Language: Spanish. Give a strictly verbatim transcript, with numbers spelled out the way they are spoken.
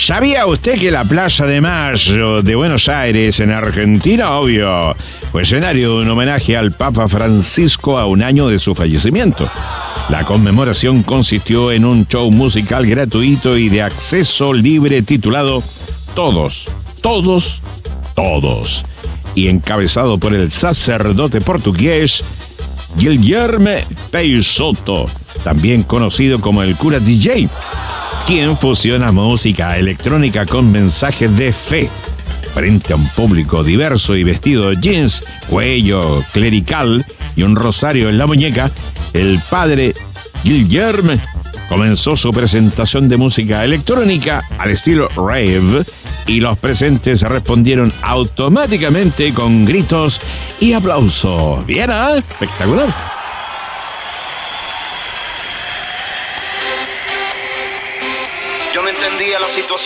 ¿Sabía usted que la Plaza de Mayo de Buenos Aires, en Argentina, obvio, fue escenario de un homenaje al Papa Francisco a un año de su fallecimiento? La conmemoración consistió en un show musical gratuito y de acceso libre titulado Todos, Todos, Todos, y encabezado por el sacerdote portugués Guilherme Peixoto, también conocido como el cura D J, quien fusiona música electrónica con mensajes de fe. Frente a un público diverso y vestido de jeans, cuello clerical y un rosario en la muñeca, el padre Guilherme comenzó su presentación de música electrónica al estilo rave, y los presentes respondieron automáticamente con gritos y aplausos. Bien, ¿eh? Espectacular. Yo no entendía la situación.